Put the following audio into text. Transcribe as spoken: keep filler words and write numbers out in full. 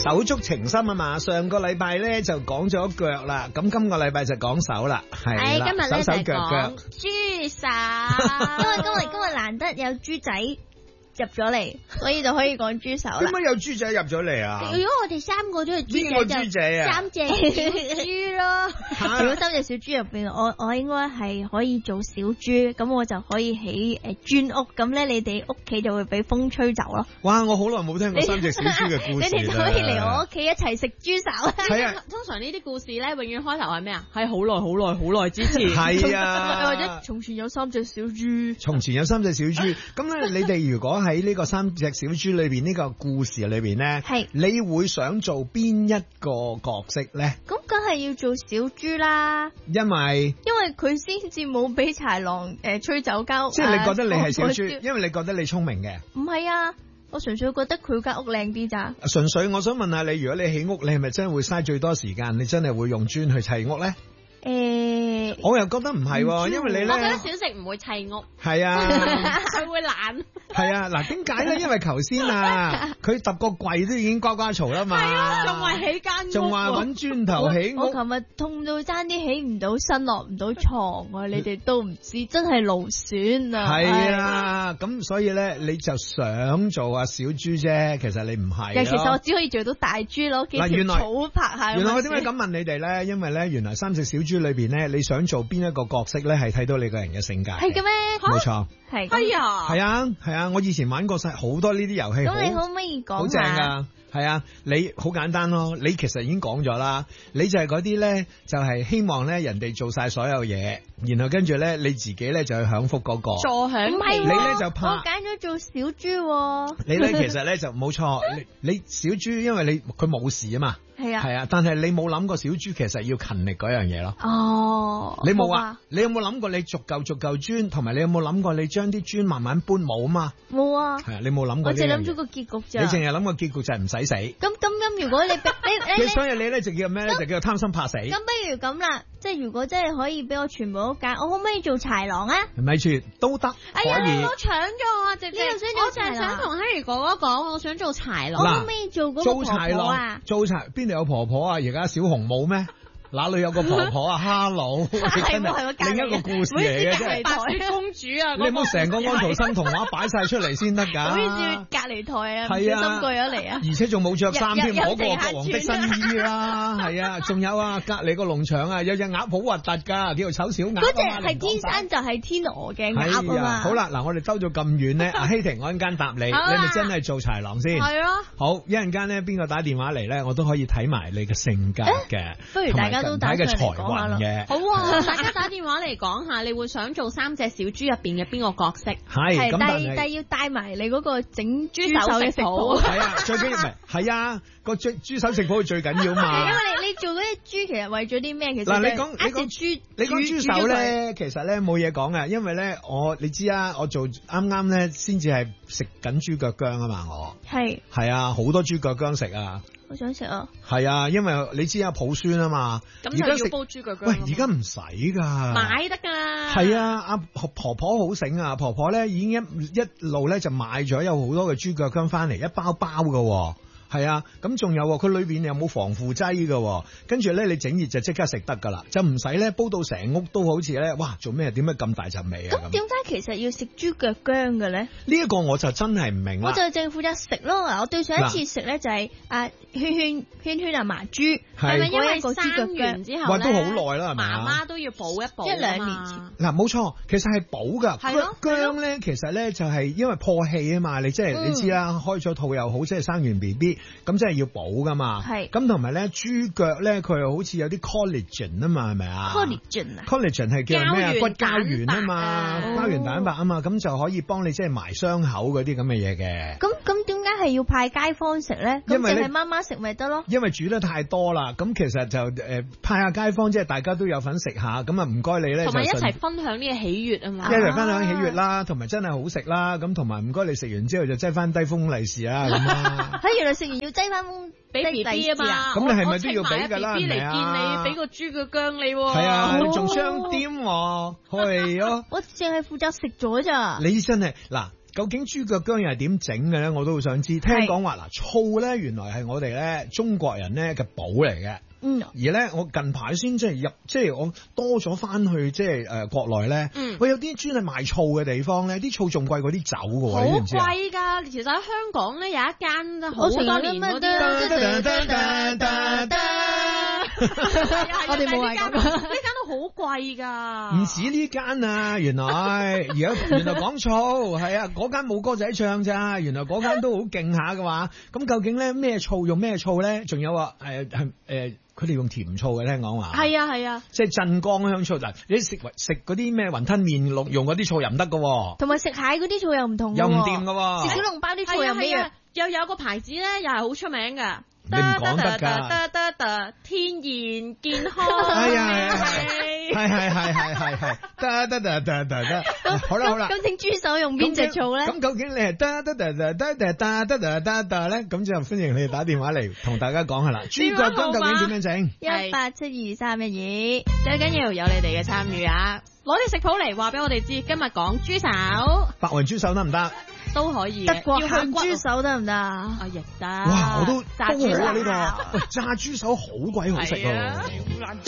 手足情深啊嘛，上個禮拜咧就講咗腳啦，咁今個禮拜就講手啦，係啦， 今日咧手手腳腳。 豬手，因為今日今日難得有豬仔入咗嚟，所以就可以講豬手啦。 點解有豬仔入咗嚟啊？ 如果我哋三個都係邊個豬仔啊？ 三隻小豬咯。如果三隻小豬入邊，我我應該係可以做小豬，咁我就可以起誒磚屋，咁咧你哋屋企就會俾風吹走咯。 哇！我好耐冇聽過三隻小豬嘅故事啦。 你哋就可以嚟我屋企一齊食豬手。 係啊， 通常呢啲故事咧，永遠開頭係咩啊？係好耐好耐好耐之前。 係啊。 或者從前有三隻小豬。 從前有三隻小豬，咁咧你哋如果喺呢個三隻小豬裏邊呢個故事裏邊咧，係你會想做邊一個角色咧？ 咁梗係要做小豬啦， 因為因為佢先至冇俾豺狼誒吹走間屋。 即係你覺得你係小豬，因為你覺得你聰明嘅。 唔係啊，我純粹覺得佢間屋靚啲咋。 純粹我想問下你，如果你起屋，你係咪真係會嘥最多時間？你真係會用磚去砌屋咧？ 誒、欸， 我又覺得唔係，因為你咧， 我覺得小食唔會砌屋， 係啊， 佢會懶， 係啊，嗱，點解咧？因為頭先啊，佢揼個櫃都已經呱呱嘈啦嘛， 係啊，仲話起間屋， 仲話搵磚頭起屋， 我琴日痛到爭啲起唔到身，落唔到床啊！你哋都唔知，真係勞損啊！ 係啊，咁所以咧，你就想做啊小豬啫，其實你唔係， 其實我只可以做到大豬咯，幾條草拍下。 原來我點解咁問你哋咧？因為咧，原來三隻小豬裏邊咧，你想做邊一個角色咧，係睇到你個人嘅性格。 係嘅咩？ 冇錯。 係。 係啊。 係啊，係啊，我以前玩過晒好多呢啲遊戲。 咁你可唔可以講下？ 好正㗎。係啊，你好簡單咯，你其實已經講咗啦，你就係嗰啲咧，就係、是、希望咧人哋做晒所有嘢，然後跟住咧你自己咧就去享福嗰、那個。 坐享。唔係、 啊， 你咧就怕。 我揀咗做小豬、啊。 你咧其實咧就冇錯，你你小豬因為你佢冇事啊嘛。 係啊， 係啊，但係你冇諗過小豬其實要勤力嗰樣嘢咯。 哦， 你冇啊？你有冇諗過你逐嚿逐嚿磚，同埋你有冇諗過你將啲磚慢慢搬冇啊嘛？ 冇啊。 係啊，你冇諗過呢樣嘢。 我淨係諗咗個結局咋。 你淨係諗個結局就係唔使死。咁咁咁，如果你你你所以你咧就叫咩咧？就叫貪生怕死。 咁不如咁啦，即係如果真係可以俾我全部都揀，我可唔可以做豺狼啊？ 咪住都得， 哎呀，我搶咗啊！直接，我淨係想同 Harry 哥哥講，我想做豺狼。 我可唔可以做嗰個婆婆啊？ 做豺邊度有婆婆啊？而家小紅帽咩？哪裏有個婆婆啊？哈嘍，真係另一個故事嚟嘅，真係白雪公主啊！ 你唔好成個安徒生童話擺晒出嚟先得噶。 好似隔離台啊， 係啊， 心過咗嚟啊！ 而且仲冇着衫添，嗰個國王的新衣啦，係啊，仲有啊，隔離個農場啊，有隻鴨好核突噶，叫做醜小鴨。 嗰隻係天生就係天鵝嘅鴨啊嘛。 好啦，嗱，我哋兜咗咁遠咧，阿希婷，我一陣間答你，你咪真係做豺狼先？ 係啊。 好，一陣間咧，邊個打電話嚟咧，我都可以睇埋你嘅性格嘅， 不如大家都打上嚟講下咯。 好啊，大家打電話嚟講下，你會想做三隻小豬入邊嘅邊個角色？ 係，咁但係但係要帶埋你嗰個整豬手嘅食譜。 係啊，最緊要咪係啊，個豬豬手食譜最緊要嘛。 因為你你做嗰隻豬其實為咗啲咩？其實嗱，你講你講豬， 你講豬手咧，其實咧冇嘢講嘅，因為咧我你知啊，我做啱啱咧先至係食緊豬腳薑啊嘛，我係係啊，好多豬腳薑食啊。 我想食啊！ 係啊，因為你知啊，抱孫啊嘛， 咁就要煲豬腳薑。 喂，而家唔使噶， 買得噶。 係啊，阿婆婆好醒啊，婆婆咧已經一一路咧就買咗有好多嘅豬腳薑翻嚟，一包包噶。係啊，咁仲有佢裏邊有冇防腐劑嘅，跟住咧你整熱就即刻食得噶啦，就唔使咧煲到成屋都好似咧，哇，做咩？點解咁大陣味啊？ 咁點解其實要食豬腳薑嘅咧？ 呢一個我就真係唔明啦。 我就淨係負責食咯。我對上一次食咧就係啊圈圈圈圈啊麻豬，係咪因為個豬腳薑之後哇都好耐啦，係咪媽媽都要補一補一兩年前。 嗱，冇錯，其實係補噶。 係咯， 薑咧其實咧就係因為破氣啊嘛，你即係、嗯、你知啦，開咗肚又好，即係生完 B B。咁即係要補噶嘛，係咁同埋咧豬腳咧佢又好似有啲 collagen 啊嘛，係咪啊 ？collagen 啊 ，collagen 係叫咩啊？骨膠原啊嘛， 哦、 膠原蛋白啊嘛，咁就可以幫你即係埋傷口嗰啲咁嘅嘢嘅。 咁咁點解係要派街坊食咧？咁淨係媽媽食咪得咯？ 因為煮得太多啦，咁其實就誒、呃、派下街坊，即係大家都有份食下，咁啊唔該你咧， 同埋一齊分享呢個喜悅啊嘛， 一齊分享喜悅啦，同埋真係好食啦，咁同埋唔該你食完之後就擠翻低封利是啊咁啊！ 喺原來食完要擠翻封。 俾 B B 啊嘛， 咁你係咪都要俾噶啦？ B B 嚟見你，俾個豬腳薑你喎。 係啊，仲雙掂喎，係咯。 我淨係負責食咗咋。 你真係嗱， 究竟豬腳薑又係點整嘅咧？我都好想知。聽講話嗱，醋咧原來係我哋咧中國人咧嘅寶嚟嘅。 嗯， 而咧，我近排先即係入，即係我多咗翻去即係誒國內咧。嗯，我有啲專係賣醋嘅地方咧，啲醋仲貴過啲酒嘅喎， 好你知唔知啊？ 貴㗎！其實喺香港咧有一間好多年嗰啲， 我哋冇話講過， 呢間都好貴㗎。 唔止呢間啊，原來而家原來講醋係啊，嗰間冇歌仔唱咋，原來嗰間都好勁下嘅話，咁究竟咧咩醋用咩醋咧？仲有啊誒係誒。佢哋用甜醋嘅，聽講話係啊係啊， 即係鎮江香醋。嗱，你食食嗰啲咩雲吞麵用用嗰啲醋又唔得㗎， 同埋食蟹嗰啲醋又唔同， 又唔掂㗎。 食小籠包啲醋又唔一樣。 又有個牌子咧，又係好出名㗎。 你唔講得㗎， 得得得，天然健康。 係啊係係係係係係，得得得得得得。好啦好啦， 咁整豬手用邊隻醋咧？ 咁究竟你係得得得得得得得得得得咧？咁就歡迎你哋打電話嚟同大家講下啦。豬腳薑究竟點樣整？ 一八七二三一二， 最緊要有你哋嘅參與啊！攞啲食譜嚟話俾我哋知，今日講豬手， 白雲豬手得唔得？ 都可以。 德國鹹豬手得唔得？啊， 亦得。 哇，我都炸豬手啊呢個，喂，炸豬手好鬼好食啊！